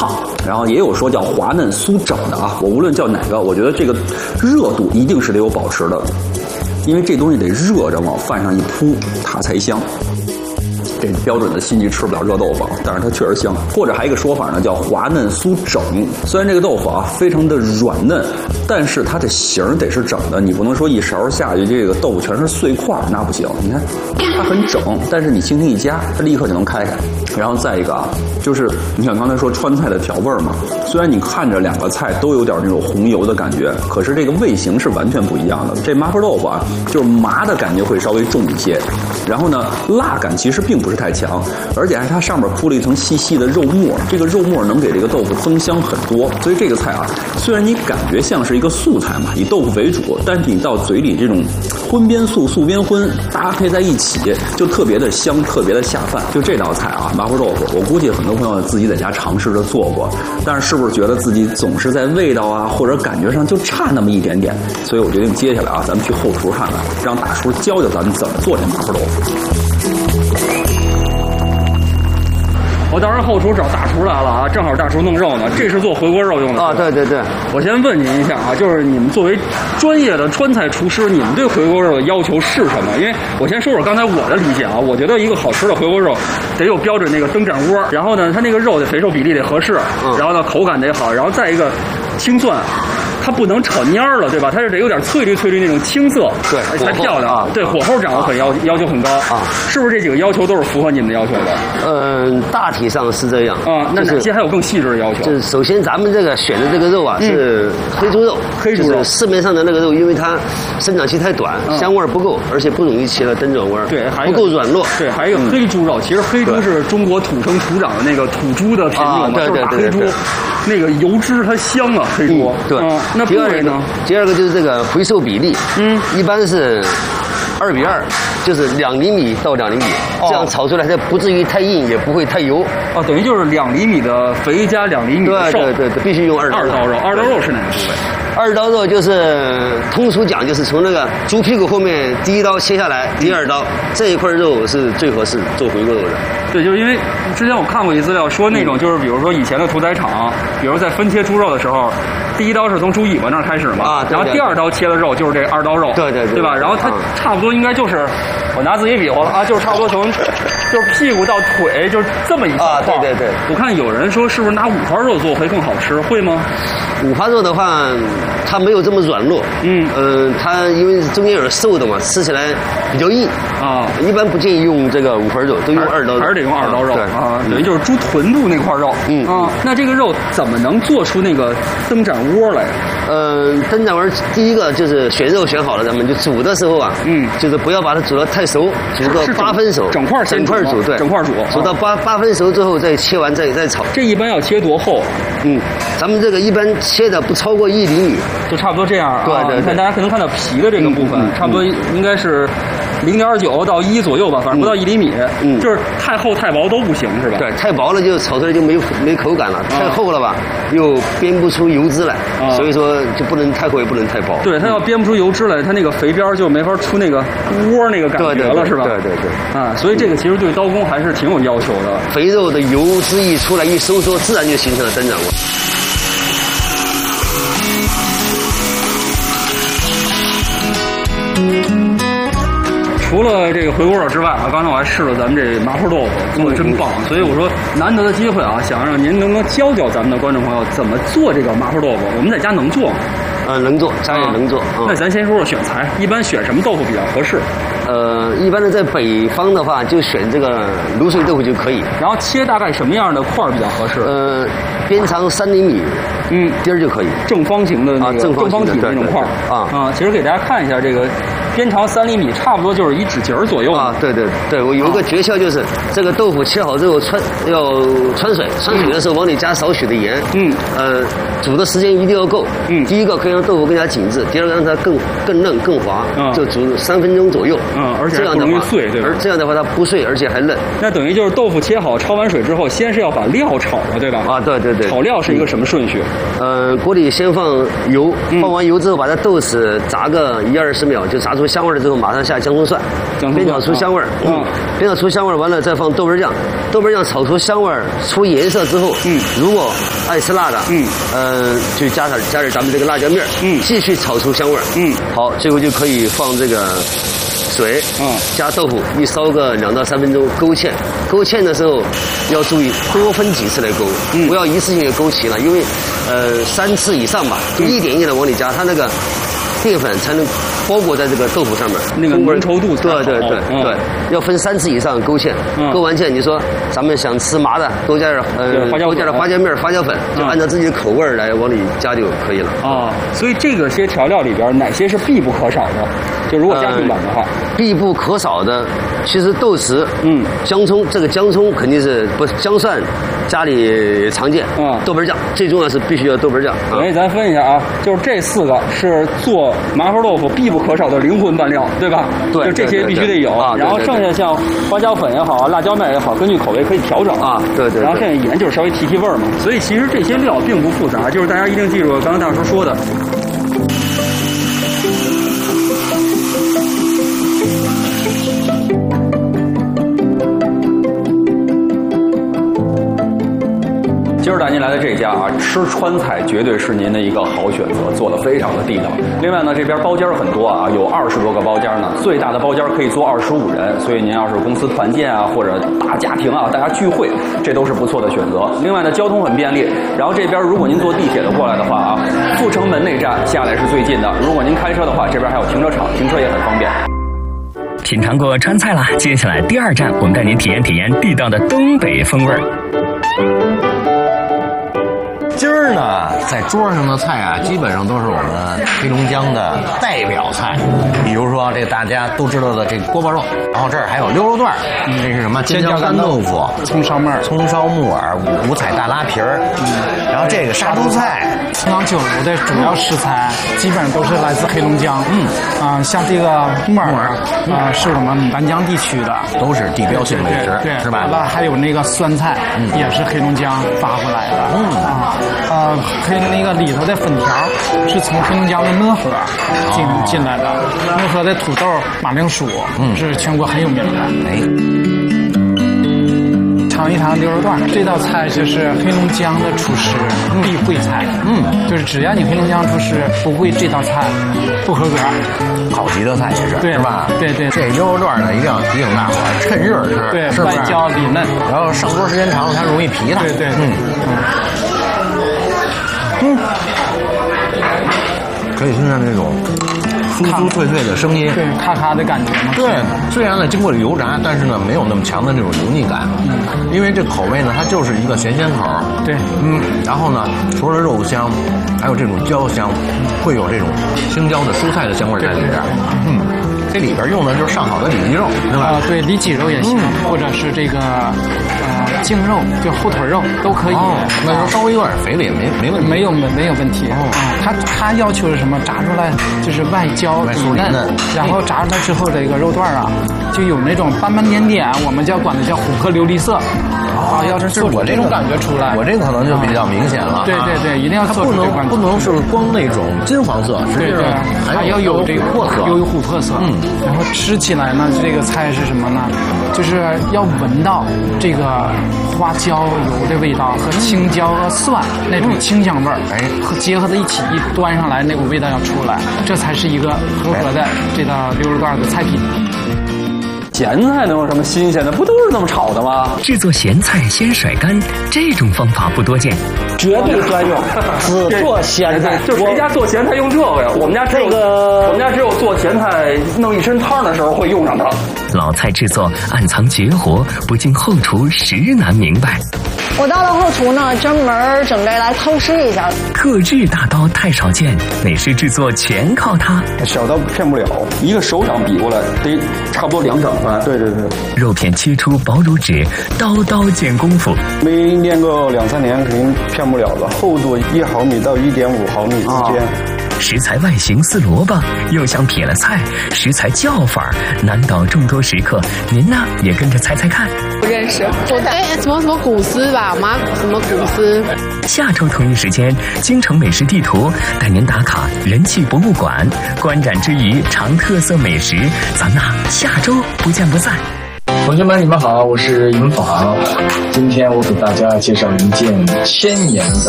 烫，然后也有说叫滑嫩酥整的啊。我无论叫哪个，我觉得这个热度一定是得有保持的，因为这东西得热着往饭上一铺，它才香。这标准的西尼吃不了热豆腐，但是它确实香。或者还有一个说法呢，叫滑嫩酥整。虽然这个豆腐啊非常的软嫩，但是它的形得是整的，你不能说一勺下去这个豆腐全是碎块，那不行。你看它很整，但是你轻轻一夹，它立刻就能开开。然后再一个啊，就是你想刚才说川菜的调味嘛，虽然你看着两个菜都有点那种红油的感觉，可是这个味型是完全不一样的。这麻婆豆腐啊，就是麻的感觉会稍微重一些，然后呢，辣感其实并不是太强，而且还它上面铺了一层细细的肉末，这个肉末能给这个豆腐增香很多。所以这个菜啊，虽然你感觉像是一个素菜嘛，以豆腐为主，但是你到嘴里这种荤边素，素边荤搭配在一起，就特别的香，特别的下饭。就这道菜啊，麻婆豆腐，我估计很多朋友自己在家尝试着做过，但是是不是觉得自己总是在味道啊或者感觉上就差那么一点点？所以我决定接下来啊，咱们去后厨看看，让大厨教教咱们怎么做这麻婆豆腐。我当时后厨找大厨来了啊，正好大厨弄肉呢，这是做回锅肉用的啊，对对对。 我先问您一下啊，就是你们作为专业的川菜厨师，你们对回锅肉的要求是什么？因为我先说说刚才我的理解啊，我觉得一个好吃的回锅肉得有标准那个灯盏窝，然后呢，它那个肉的肥瘦比例得合适，然后呢口感得好，然后再一个青蒜。它不能炒蔫了，对吧？它是得有点翠绿那种青色， 对， 才漂亮啊。对，火候掌握要求很高啊。是不是这几个要求都是符合你们的要求的？ 大体上是这样啊。那哪些还有更细致的要求？ 就是首先咱们这个选的这个肉啊是黑猪肉，就是市面上的那个肉，因为它生长期太短，香味不够，而且不容易起了灯盏味， 对， 不够软糯。 对，还有一个黑猪肉，其实黑猪是中国土生土长的那个土猪的品种嘛，就是大黑猪，那个油脂它香啊，黑猪。 对。 那部位呢？ 第二个就是这个肥瘦比例，一般是2:2，就是2厘米到2厘米，这样炒出来它不至于太硬，也不会太油。 哦，等于就是2厘米的肥加2厘米的瘦。 对，必须用二刀肉。 二刀肉是哪个部位？ 二刀肉就是通俗讲，就是从那个猪屁股后面第一刀切下来，第二刀这一块肉是最合适做回锅肉的。 对，就是因为之前我看过一资料说那种就是比如说以前的屠宰场，比如在分切猪肉的时候，第一刀是从猪尾巴那儿开始嘛，然后第二刀切的肉就是这二刀肉，对吧？然后它差不多应该就是我拿自己比划了啊，就是差不多从就是屁股到腿就是这么一小块。 对。 我看有人说是不是拿五花肉做会更好吃，会吗？ 五花肉的话，它没有这么软糯，它因为中间有瘦的嘛，吃起来比较硬啊。一般不建议用这个五花肉，都用二刀肉， 还是得用二刀肉啊。等于就是猪臀部那块肉，那这个肉怎么能做出那个灯盏窝来？ 灯盏窝第一个就是选肉选好了，咱们就煮的时候啊，就是不要把它煮得太熟，煮个8分熟， 整块煮，对，整块煮， 煮到8分熟之后再切完再炒。 这一般要切多厚？ 咱们这个一般切的不超过1厘米， 就差不多这样。 对， 你看大家可能看到皮的这个部分，差不多应该是0.9到1左右吧，反正不到1厘米。就是太厚太薄都不行，是吧？ 对，太薄了就炒出来就没口感了，太厚了吧又煸不出油脂来，所以说就不能太厚也不能太薄。 对，它要煸不出油脂来，它那个肥边就没法出那个窝那个感觉了，是吧？ 对。 啊，所以这个其实对刀工还是挺有要求的。 肥肉的油脂一出来一收缩，自然就形成了灯盏窝。 除了这个回锅肉之外啊，刚才我还试了咱们这麻婆豆腐，做的真棒。所以我说难得的机会啊，想让您能不能教教咱们的观众朋友怎么做这个麻婆豆腐？我们在家能做吗？ 能做，家里能做。 那咱先说说选材，一般选什么豆腐比较合适？ 一般的在北方的话，就选这个卤水豆腐就可以。 然后切大概什么样的块比较合适？ 边长3厘米，丁儿就可以。 正方形的那个正方体的那种块其实给大家看一下这个。边长3厘米，差不多就是1指节左右啊。对，我有一个诀窍，就是这个豆腐切好之后要穿水的时候往里加少许的盐。煮的时间一定要够。第一个可以让豆腐更加紧致，第二个让它更嫩更滑，就煮3分钟左右。 而且不容易碎，对吧？ 这样的话它不碎，而且还嫩。 那等于就是豆腐切好，焯完水之后，先是要把料炒了，对吧？ 对。 炒料是一个什么顺序？ 锅里先放油，放完油之后把这豆豉炸个1-20秒，就炸出出香味了之后，马上下姜葱蒜，煸炒出香味儿。煸炒出香味儿完了再放豆瓣酱，豆瓣酱炒出香味儿出颜色之后，如果爱吃辣的，就加点咱们这个辣椒面，继续炒出香味儿。好，最后就可以放这个水，加豆腐，一烧个2到3分钟，勾芡。勾芡的时候要注意多分几次来勾，不要一次性就勾齐了，因为3次以上吧，就一点一点的往里加，它那个淀粉才能包裹在这个豆腐上面， 那个浓稠度才好。 对，要分3次以上勾芡。勾完芡，你说咱们想吃麻的，多加点多加点花椒面、花椒粉，就按照自己的口味来往里加就可以了。 所以这个些调料里边哪些是必不可少的？就如果家庭版的话， 必不可少的，其实豆豉，姜葱，这个姜葱肯定是不姜蒜家里常见，豆瓣酱最重要是必须要豆瓣酱。 咱分一下啊，就是这4个是做麻婆豆腐必不可少的灵魂拌料，对吧？ 对， 就这些必须得有。然后剩下像花椒粉也好啊，辣椒面也好，根据口味可以调整啊。 对。 然后剩下盐就是稍微提味儿嘛。所以其实这些料并不复杂，就是大家一定记住刚刚大叔说的。今儿带您来的这家啊，吃川菜绝对是您的一个好选择，做的非常的地道。另外呢，这边包间很多啊，有20多个包间呢，最大的包间可以坐25人，所以您要是公司团建啊，或者大家庭啊，大家聚会，这都是不错的选择。另外呢，交通很便利，然后这边如果您坐地铁的过来的话啊，阜成门内站下来是最近的。如果您开车的话，这边还有停车场，停车也很方便。 品尝过川菜啦，接下来第2站，我们带您体验体验地道的东北风味儿。 今儿呢，在桌上的菜啊，基本上都是我们黑龙江的代表菜，比如说这大家都知道的这个锅包肉，然后这儿还有溜肉段，这是什么尖椒干豆腐、 葱烧木耳、 五彩大拉皮儿，然后这个杀猪菜。 清汤酒楼的主要食材基本上都是来自黑龙江，像这个木耳是我们牡丹江地区的， 都是地标性美食， 对， 是吧？ 完了还有那个酸菜，也是黑龙江发过来的，那个里头的粉条是从黑龙江的讷河进来的，讷河的土豆、马铃薯是全国很有名的。尝一尝溜肉段，这道菜就是黑龙江的厨师必会菜，就是只要你黑龙江厨师不会这道菜，不合格。 好极的菜也是， 对是吧？ 对， 这溜肉段呢，一定要提醒大伙儿趁热吃， 对， 是不是？ 外焦里嫩， 然后上桌时间长了，它容易皮它。 对， 可以听见那种酥酥脆脆的声音， 对，咔咔的感觉嘛。 对，虽然呢经过了油炸，但是呢没有那么强的那种油腻感，因为这口味呢它就是一个咸口。 对， 然后呢除了肉香，还有这种椒香，会有这种青椒的蔬菜的香味在里边。这里边用的就是上好的里脊肉，对吧？ 对，里脊肉也行，或者是这个颈肉，就后腿肉都可以。 那就稍微有点肥了也没问题。 没有问题。它要求是什么？炸出来就是外焦里嫩，然后炸出来之后这个肉段啊，就有那种斑斑点点，我们管它叫琥珀琉璃色。要是做出这种感觉出来， 我这可能就比较明显了。 对，一定要做出这个感觉。 不能是光那种金黄色， 对，还要有这个琥珀色， 有琥珀色。然后吃起来呢，这个菜是什么呢？就是要闻到这个花椒油的味道和青椒和蒜那种清香味儿，和结合在一起，一端上来那股味道要出来，这才是一个合格的这道溜肉段的菜品。 咸菜能有什么新鲜的？不都是那么炒的吗？ 制作咸菜先甩干，这种方法不多见， 绝对专用，只做咸菜。 就谁家做咸菜用这个呀？我们家只有做咸菜弄一身汤的时候会用上它。 老菜制作暗藏绝活，不进后厨实难明白。 我到了后厨呢，专门准备来偷师一下。 特制大刀太少见，美食制作全靠它。 小刀骗不了，一个手掌比过来得差不多2掌宽。对。 肉片切出薄如纸，刀刀见功夫。 没练个2-3年，肯定骗不了了。厚度1毫米到1.5毫米之间。 食材外形似萝卜，又像撇了菜，食材叫法难倒众多食客。您呢，也跟着猜猜看。 人是不带。 什么古诗吧，什么古诗。 下周同一时间，京城美食地图带您打卡人气博物馆，观展之余尝特色美食，咱俩下周不见不散。 同学们，你们好，我是尹昉。今天我给大家介绍一件1000年的